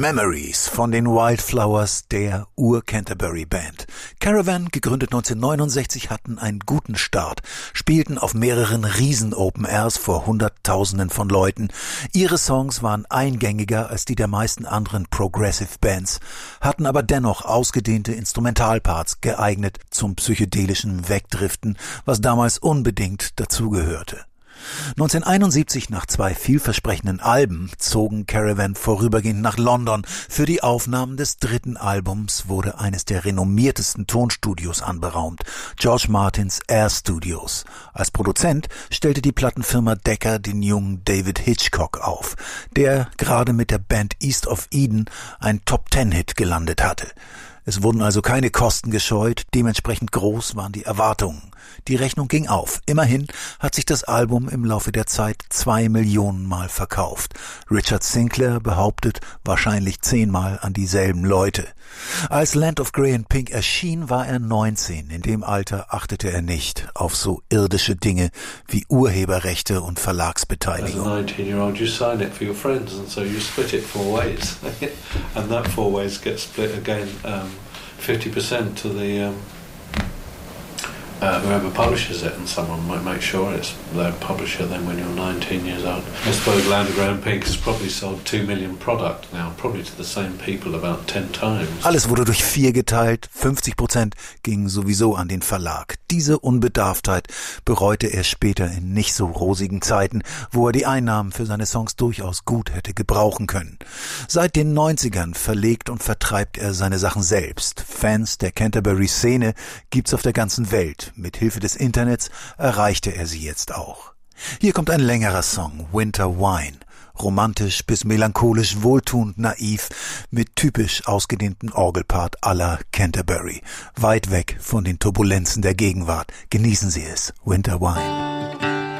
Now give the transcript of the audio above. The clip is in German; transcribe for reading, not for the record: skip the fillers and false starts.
Memories von den Wildflowers, der Ur-Canterbury-Band. Caravan, gegründet 1969, hatten einen guten Start, spielten auf mehreren Riesen-Open-Airs vor Hunderttausenden von Leuten. Ihre Songs waren eingängiger als die der meisten anderen Progressive-Bands, hatten aber dennoch ausgedehnte Instrumentalparts, geeignet zum psychedelischen Wegdriften, was damals unbedingt dazugehörte. 1971, nach 2 vielversprechenden Alben, zogen Caravan vorübergehend nach London. Für die Aufnahmen des 3. Albums wurde eines der renommiertesten Tonstudios anberaumt, George Martins Air Studios. Als Produzent stellte die Plattenfirma Decca den jungen David Hitchcock auf, der gerade mit der Band East of Eden einen Top-10-Hit gelandet hatte. Es wurden also keine Kosten gescheut, dementsprechend groß waren die Erwartungen. Die Rechnung ging auf. Immerhin hat sich das Album im Laufe der Zeit 2 Millionen Mal verkauft. Richard Sinclair behauptet, wahrscheinlich 10-mal an dieselben Leute. Als Land of Grey and Pink erschien, war er 19. In dem Alter achtete er nicht auf so irdische Dinge wie Urheberrechte und Verlagsbeteiligung. As a 19-year-old, you sign it for your friends, and so you split it 4 ways. And that 4 ways gets split again, 50% to the whoever publishes it, and someone might make sure it's their publisher then when you're 19 years old. I suppose Land of Grey and Pink has probably sold 2 million product now, probably to the same people about 10 times. Alles wurde durch 4 geteilt, 50% gingen sowieso an den Verlag. Diese Unbedarftheit bereute er später in nicht so rosigen Zeiten, wo er die Einnahmen für seine Songs durchaus gut hätte gebrauchen können. Seit den 90ern verlegt und vertreibt er seine Sachen selbst. Fans der Canterbury-Szene gibt's auf der ganzen Welt. Mit Hilfe des Internets erreichte er sie jetzt auch. Hier kommt ein längerer Song, Winter Wine. Romantisch bis melancholisch, wohltuend, naiv, mit typisch ausgedehntem Orgelpart à la Canterbury. Weit weg von den Turbulenzen der Gegenwart. Genießen Sie es, Winter Wine.